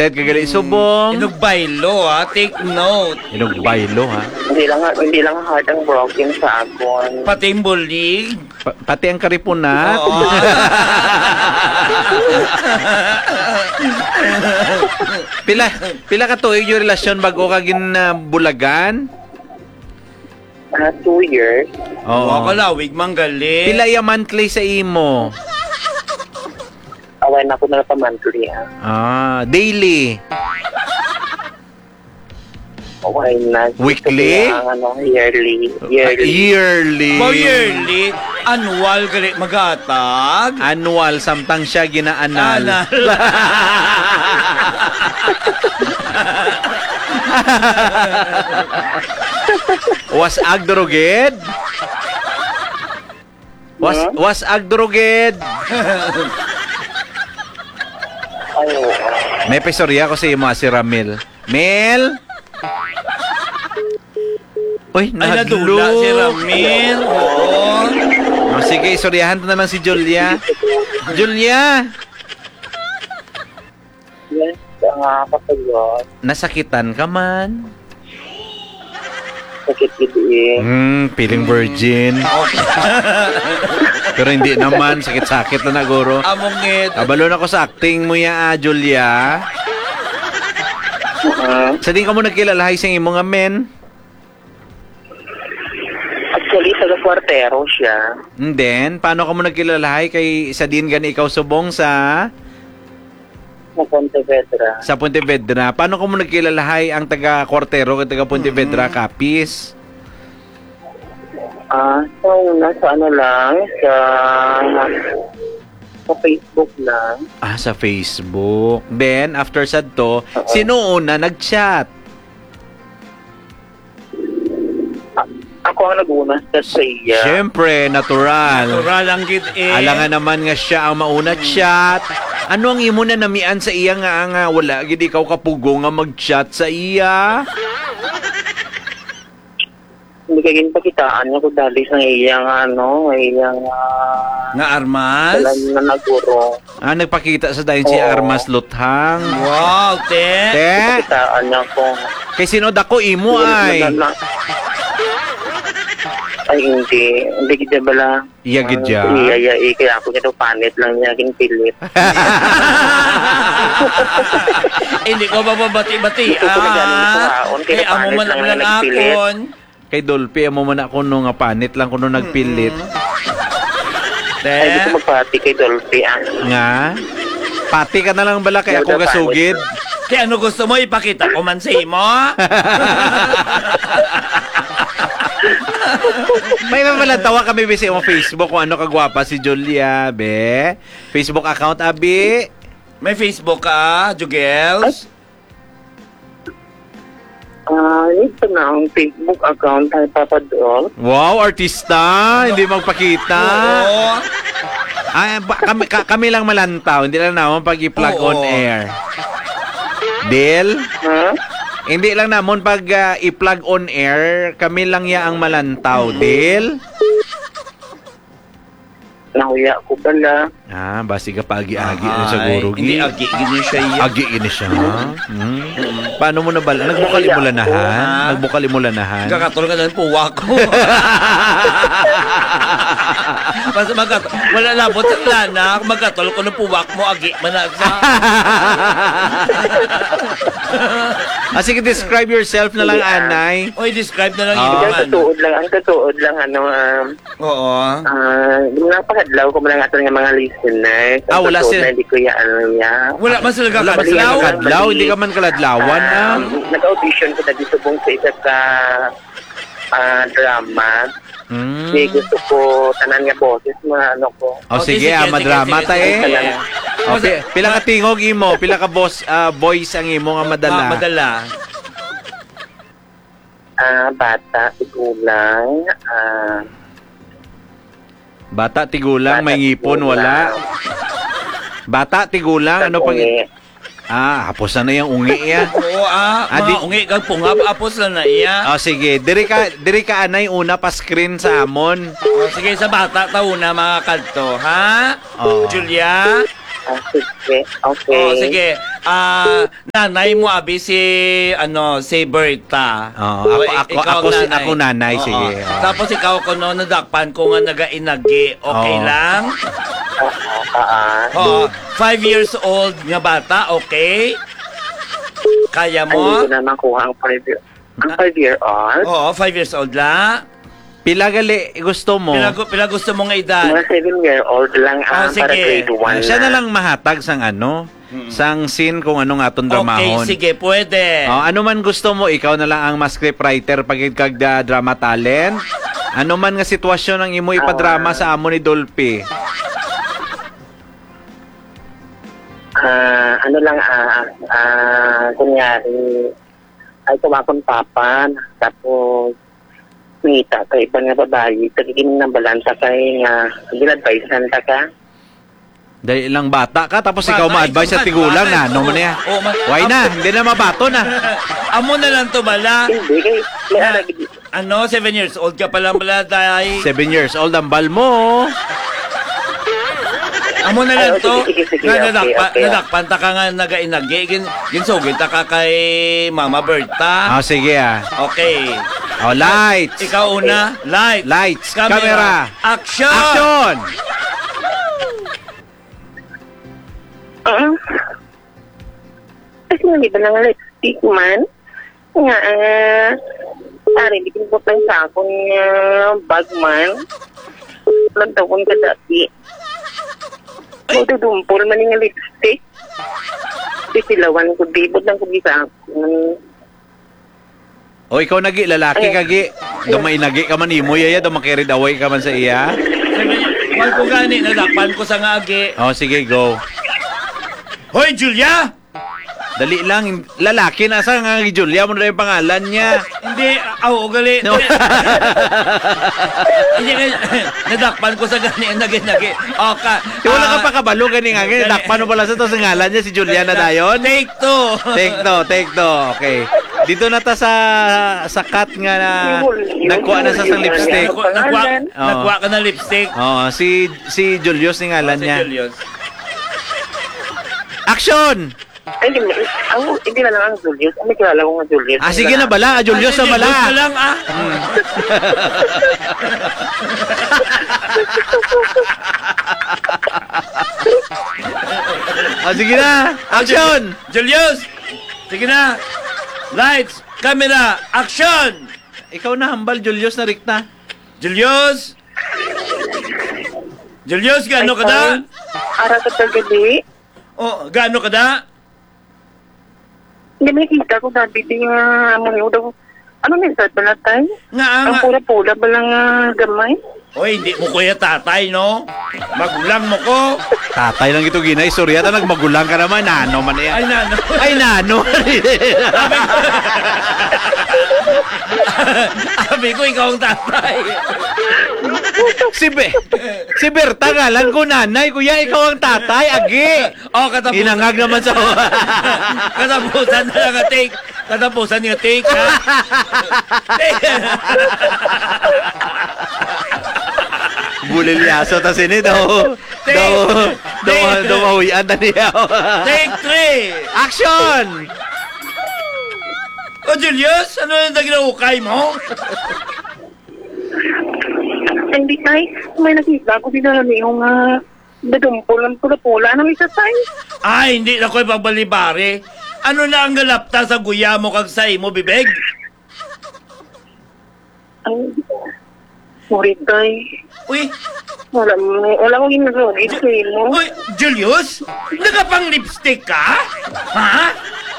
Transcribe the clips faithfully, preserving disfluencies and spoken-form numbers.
Ted kagali subong. Inugbaylo ha, take note. Inugbaylo ha. Hindi lang hindi lang heart ang broken sa akon. Pati yung bulig. Pa- pati ang karipunat. Oo. pila pila ka tuig yung relasyon bago ka gin uh, bulagan? Uh, two years. Oo, Oo. kalawig manggali. Pila ya monthly sa imo? Away na ako na pa monthly ha. Ah, daily. Away na. Weekly? Ang ano, yearly. Ah, Yearly. yearly. Mo yearly, annual gali magatag. Annual samtang siya ginaanal. Anal. Was agdroged? Was Huh? was agdroged? Ayo. May pistorya ko sa imo si Ramil. Mel? Uy, Ay, nadula si Ramil. Oo. Oh, sige, istoryahan to na lang si Julia. Julia, Yes, uh, kapagod. nasakitan ka man. Sakit gidi. Hmm, feeling virgin. Pero hindi naman, sakit-sakit na naguro. Amongit. Abalo na ko sa acting mo ya, ah, Julia. Uh, Sa din ka mo nagkilalahay sa imo nga men? actually, taga kwartero siya. And then, paano ka mo nagkilalahay kay sa din gani ikaw subong sa Sa Pontevedra. sa Pontevedra? Paano ka mo nagkilalahay ang taga Cortero kay taga Pontevedra Capiz? Ah, so, nasa ano lang, sa, sa Facebook lang. Ah, sa Facebook. Then, after sad to, sino una nag-chat? Ako ang nag-una sa iya. Siyempre, natural. Natural ang gid eh. Alangan naman nga siya ang mauna chat. Ano ang imo na namian sa iya nga nga wala gid ikaw kapugo nga mag-chat sa iya? Hindi kaging pakitaan niya kung dali sa iyang ano, iyang uh, Nga armas. alam na naguro. Ah, nagpakita sa dayon si Oo. Armas Luthang. Wow, te. Te, Pakitaan niya kung kay sino dako imo ay? na, na, ay hindi, hindi kita bala. Iya gid ya. Iya, iya, iya, kaya ako nito panit lang niya, king pilit. Hindi ko mababati-bati. Ah, kay amo man ang lang akon. Kay Dolphy amo man ako no nga panit lang kuno nagpilit. Ay, Te. gusto magpati kay Dolphy, ah. Nga. Pati ka na lang bala kay ako gasugid. Kaya ano gusto mo ipakita ko man sa imo? May mamalatawa kami bisi mo Facebook kung ano kagwapa si Julia, be. Facebook account, abi. May Facebook ka, Jugels? Ah, ito na ang Facebook account ay Papa Dol. Wow, artista. Hindi magpakita. Oo. Ay, ba, kami, ka, kami lang malantaw. Hindi lang naman pag i-plug Oo. on air. Deal? Ha? Hindi lang namon pag uh, i-plug on air, kami lang ya ang malantaw. Deal? Nahuya ko pala. Ah, basi ka pa agi-agi na sa guro. Hindi agi, gini siya iya. Agi ini siya. Hmm. Paano mo na bala? Nagbukal mo lanahan? Nagbukal mo lanahan? Kakatol ka ng puwa ko. Basta magat wala labot sa lana, magkatol ko ng puwak mo, agi, managsa. Ah, sige, describe yourself na lang, Anay. Oy, describe na lang Ah. yun Ang man. katuod lang, ang katuod lang, ano, um, Oo. ah, napakadlaw ko mga ato ng mga listeners. Ang Ah, wala katuod sila. na hindi ko yan, ano niya. Wala man sila Wala ba kakadlaw. sila kakadlaw? Hindi ka man kaladlawan, ah. Um, nag-audition ko na dito bong sa isa sa ah, drama. Hmm. Kasi gusto ko tanan nga boses, mga ano ko. O Okay, sige, sige, ah, sige, madrama sige, ta sige, eh. sige. O, pi- pila ka tingog imo, pila ka boss ah, boys ang imo nga madala. Ah, madala. Ah, bata, igulang, ah, Bata tigulang, bata, may ngipon igulang, wala. Bata tigulang, ano pag ungi. Ah, hapos na na yung ungi ya. Oo, ah, Ah, mga di- ungi kang pungap, apos na na iya. O sige, diri ka diri ka anay una pa screen sa amon. O, sige, sa bata, tauna mga kalto, ha? Oo. Julia? Ah, sige. Okay. Oh, sige. Ah, nanay mo abi si ano, si Berta. Oo, ako- ik- ako- ako si- ako nanay, Oo, sige. oo. Oo. Tapos ikaw ko no nadakpan ko nga nagainagi. Okay Oo. lang? Ah, ah. Oo. Five years old nga bata, okay? Kaya Ay, mo? hindi ko na makuha ang five year. Ang five year old. Oo, five years old la. Pila gali gusto mo? Pila, gu- pila gusto mong edad? Mga seven year old lang Ah, ah, para sige. grade one Ah, siya na lang mahatag sang ano, sang scene kung anong aton Okay, dramahon. sige, pwede. Oh, ano man gusto mo, ikaw na lang ang mas script writer pag kag da drama talent. Ano man nga sitwasyon ang imo ipadrama sa amo ni Dolphy. Ah, ano lang, ah, ah, kunyari, ay kumakon papan, tapos, may tatay pa nga babae, tagiging ng balansa kay nga, ginadvicean ta ka. Dahil ilang bata ka, tapos Bata, ikaw ma-advise sa ikaw tigulang bata. na. Ano mo niya? Oo, ma- Why na? Hindi na mabato na. Amo na lang to bala. Hindi, kay, may arag, Ano, seven years old ka pa lang bala, day. Seven years old ang bal mo. Amo na lang Ay, to. sige, sige, sige, Nga okay, nadakpa, okay. nadakpan ta ka nga nagainagi. Gin, ginsugit ta ka kay Mama Berta. Oh, sige ah. Okay. Oh, lights. Ikaw una. Light. Lights. Camera. Action. Action! ah, kasi nga, di ba nang lipstick man? Nga, ah, pare, bikin ko pa sa akong ah, bag man. Lagtawon ka dati. Madudumpol man yung lipstick. Sisilawan ko, di lang ko bisa ako. O ikaw nagi, lalaki kagi. Dumay nagi ka man imo yaya, dumakirid away ka man sa iya. Wag ko gani, nadakpan ko sa ngagi. Oh, sige, go. Hoy, Julia! Dali lang, lalaki na sa nga Julia mo na yung pangalan niya. Hindi, aw, ugali. No. Hindi, nadakpan ko sa gani, nagi-nagi. Okay. Wala ka pa kabalo gani nga, gani, dakpan mo pala sa to sa ngalan niya si Julia na dayon. Take two. Take to, take to. Okay. Dito na ta sa sa cut nga na nagkuha na sa sang lipstick. Nakuha, nakuha, Oo. nakuha ka ng lipstick. Oh, si si Julius ni ngalan Si niya. Julius. Action! Ay, hindi, ang, hindi na lang ang Julius. May kilala ko nga Julius. Ah, sige na bala, ah, Julius na Ah, bala. Julius na lang, ah. Ah, sige na. Action! Julius! Sige na. Lights, camera, action! Ikaw na hambal, Julius na rikta. Julius! Julius, gaano ka da? Ara ka tagadi. Oh, gaano ka da? Hindi may kita ko dati di nga mo niyo daw. Ano na sa balatay? Nga, Ang nga. pula-pula ba lang ah, gamay? Oy, hindi mo kuya tatay, no? Magulang mo ko. Tatay lang ito ginay. Sorry, ata nagmagulang ka naman. Nano man Ay, yan. nano. Ay, nano. Sabi ko, ikaw ang tatay. si Be, si Berta ngalan ko nanay. Kuya, ikaw ang tatay. Agi. Oh, katapusan. Inangag naman sa... Katapusan na lang ang take. Katapusan yung take, ha? Bulilyaso ta sini daw. Daw, daw, daw mahuyan na niya. Take three. Action! O, Julius, ano yung naginaukay mo? Hindi tay, may nakita ko din na yung uh, dadumpol ng pula-pula. Ano may sasay? Ay, hindi na ko'y pagbalibari. Ano na ang galapta sa guya mo kag sa imo, bibig? Ang murid tay. Uy, Wala mo, wala ko ginagalit sa mo. uy, Julius? Nagapang lipstick ka? Ha?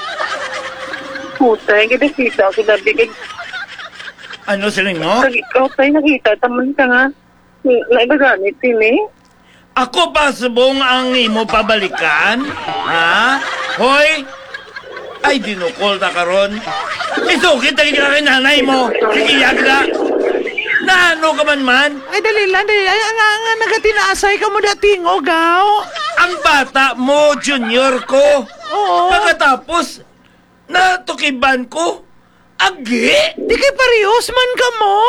Putay, kita kita ko dati kay Ano siling mo? kag ikaw tay nakita taman ka nga. Naibaganit din eh. Ako pa subong ang imo pabalikan? Ha? Hoy! Ay, dinukol ta karon. Isukit na kita kay nanay mo. Sige, yagda. Naano ka man man? Ay, dali lang. Dali. Ay, nga, nga, nagatinaasay ka mo dating, o, gaw. Ang bata mo, junior ko. Oo. Pagkatapos, natukiban ko. agi? Di kay parehos man ka mo.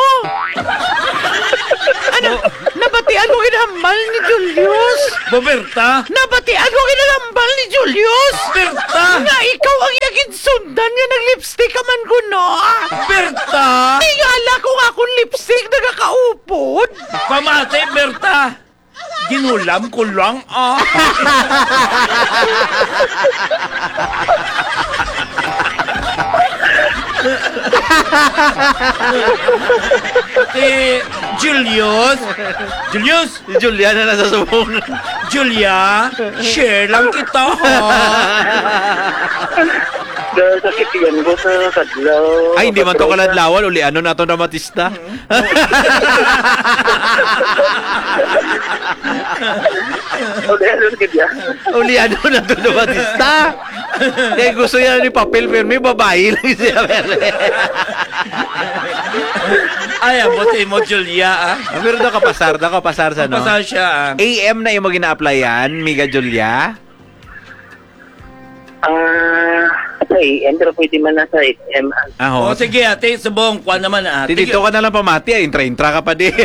Ano, nabatian mo kinahambal ni Julius? Boberta? Nabatian mo kinahambal ni Julius? Berta? Nga ikaw ang yagin sundan nga nag-lipstick ka man kuno. Berta? Tingala ko nga akong lipstick nagakaupod. Pamate, Berta? Ginulam ko lang, ah. eh, Julius? Julius? Si Julia na nasa subong. Julia? Share lang kita, ha? Sakit yan ko sa kadlaw. Ay, hindi man to kaladlawan. Uli, ano na to na matista? Uli, ano sakit yan? Uli, ano na to na matista? Kaya gusto niya ni papel, pero may babae lang siya. Ay, abutin mo, Julia, ah. Ah, pero daw kapasar, daw kapasar sa no? Pasal siya, ah. A M na yung mo gina-applyan, Miga Julia? Ah, sa A M, pero pwede man na sa A M. Ah, O, ho. sige, ate, subong, kwan naman, ah. Dito ka na lang pamati, ah. Intra-intra ka pa di.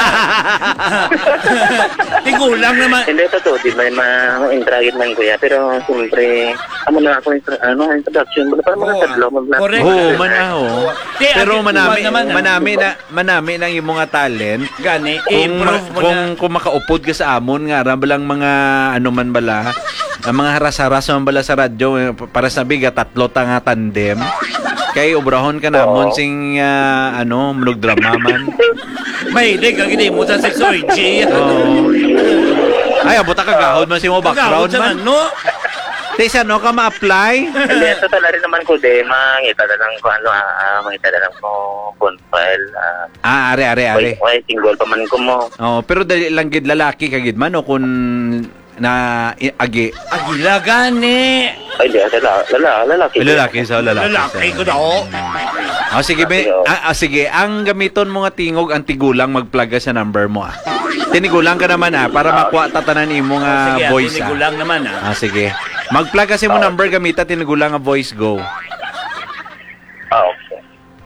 Tigulang naman. Hindi, totoo, di ba, ma-intragit man kuya. Pero, siyempre, amo na ako, ano, introduction. Wala pa naman Oo, sa kadlaw. mag- correct. Oo, man ah, ho. Di, Pero ate, manami, kwan naman, ah. manami na, manami ng iyong mga talent. Gani, Kung, ma- improve mo kung, na. kung makaupod ka sa amon nga, rambalang mga, ano man bala, ang mga haras-haras man bala sa radyo, eh, para sabi ka, tatlo ta nga tandem. Kay obrahon ka namon Oo. sing, ah, ano, mulog drama man. Mahilig, ang hindi mo sa sexology. Oo. Ay, abot ka gahod man si mo background Pagkakot man. sa ano? Tess, ano ka ma-apply? Hindi, ito talaga rin naman ko, de, mangita na lang ko, ano, ah, ah, mangita na lang ko, profile, ah, Ah, are, are, are. wait, wait, single pa man ko mo. Oh, pero dali lang gid lalaki kagid man o kun na i- agi. Agila, gani. Ay, di, lala, lala, lalaki. Ay, lalaki sa lalaki. Lalaki sa- ko na, oh. Oh, sige, be, ah, ah, sige, ang gamiton mo nga tingog ang tigulang magplaga sa number mo ah. Tinigulang ka naman ah para makuha tatanan imo nga Sige, voice ate, ah. nigulang naman, ah. Ah, sige. Mag-plug kasi mo number gamita tinigulang nga voice go. Ah, okay.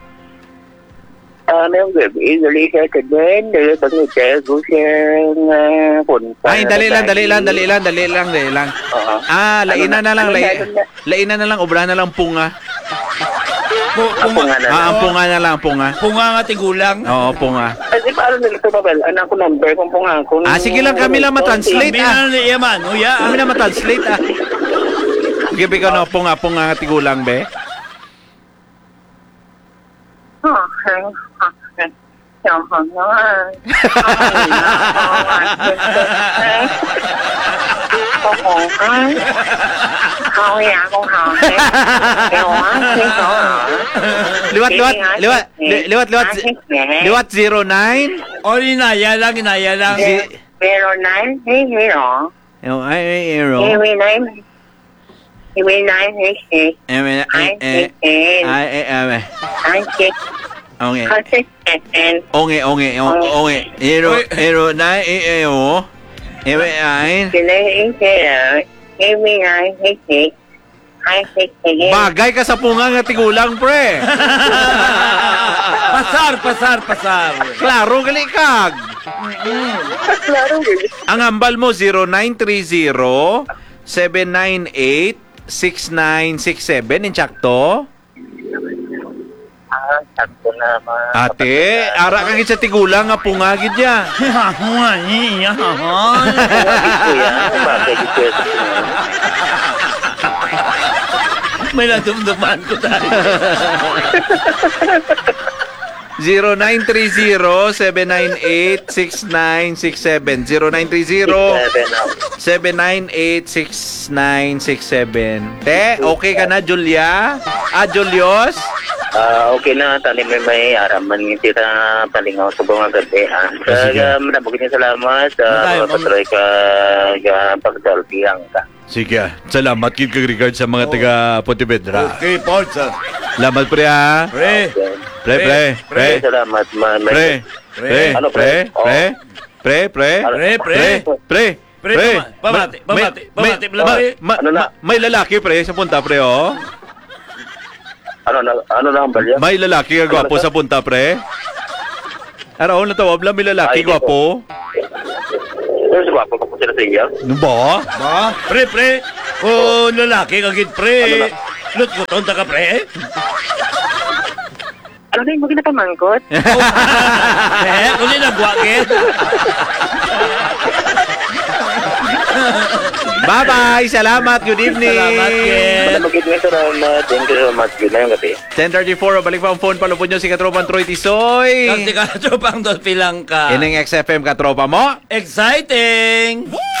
Ah, mayroong gabi, dali siya ka din, dali pag nagtago siyang uh, punta. Ay, dali lang, dali lang, dali lang, dali lang, dali lang. Oo. Ah, laina na lang, Ano lai, na- ano na- laina na lang, obra na lang punga. Pu- Ako Punga, nga na Ah, lang. ang punga na lang, punga. punga nga tigulang. Oo, punga. Ay, di paano nila ito, Babel? Anak ko number, kung po nga ako. Ah, sige lang, kami lang matranslate. Kami na niyaman, huya. Kami na matranslate ah. Sige, ikaw na, punga, punga nga tigulang, be. Liwat, liwat, liwat, li- liwat, liwat, liwat zero nine. O, inaya lang, inaya lang. Zero nine, hey, hero. Yung ay, ay, arrow. Hey, nine. Hey, nine, hey, hey. Eh, eh, Ay, eh, hey, ay, eh, eh, Ay, hey. onge, Consistent. onge, onge, onge, onge, arrow, arrow, nine, eh, eh, oh. Eh, eh, ay. Hey, hey, hey, nine, hey, hey. Ay, hey, hey. Bagay ka sa punga nga tigulang, pre. Pasar, pasar, pasar. Klaro, galikag. Klaro, Ang ambal mo, zero nine three zero, seven nine eight, six nine six seven. Insakto? Ah, sakto na ma. Ate, ara kagit sa tigulang nga pungagid ya. Kuya. Kuya, bagay di kuya sa kuya. May nadumduman ko tayo. zero nine three zero, seven nine eight, six nine six seven. zero nine three zero, Seven na. seven nine eight, six nine six seven. Te, okay ka na, Julia? Ah, Julius? Ah, okay na, tani may may araman ng tira palingaw sa buong gabi. Ah, sige. sa marabog niya salamat. Matay, Ah, ma'am. patuloy ka ka pagdalpiyang ka. Sige, salamat kid kag regard sa mga taga Pontevedra. Okay, Porza. Salamat pre ha. Pre. Pre, pre, pre, Salamat, ma. pre, pre, Ano, pre, pre? pre, pre, pre, Pre, pre. pre, Pre, pamati, Ma- may- pamati, pamati, may- pamati, ma- pamati. Ano na? ma- May lalaki pre sa punta pre oh. Ano na ano na ang balya? May lalaki nga gwapo sa punta, pre? Araw na tawab lang, may lalaki Ay, di po. gwapo. Pero sa gwapo ko po sila sa iya. Ano ba? Ba? Pre, pre. O lalaki kagit Ano pre. na? Lut ko tonta ka pre. Ano na yung mga napamangkot? Eh, kung nagwagit. Bye-bye! Salamat! Good evening! Salamat, Ken. Wala magiging nga salamat. Thank you so much. Good na yung gabi. ten thirty-four, balik pa ang phone. Palupon nyo si Katropan Troy Tisoy. Kasi ka tropang doon pilang ka. Ining X F M Katropa mo. Exciting!